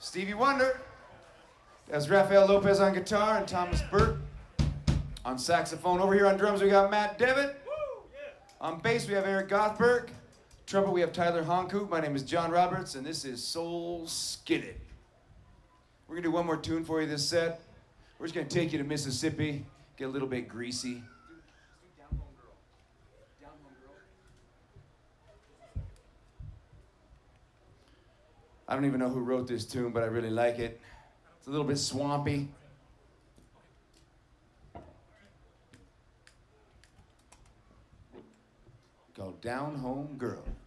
Stevie Wonder. That's Rafael Lopez on guitar and Thomas Burt on saxophone. Over here on drums we got Matt Devitt. On bass we have Eric Gothberg. Trumpet we have Tyler Honku. My name is John Roberts and this is Soul Skillet. We're gonna do one more tune for you this set. We're just gonna take you to Mississippi, get a little bit greasy. I don't even know who wrote this tune, but I really like it. It's a little bit swampy. Called Down Home Girl.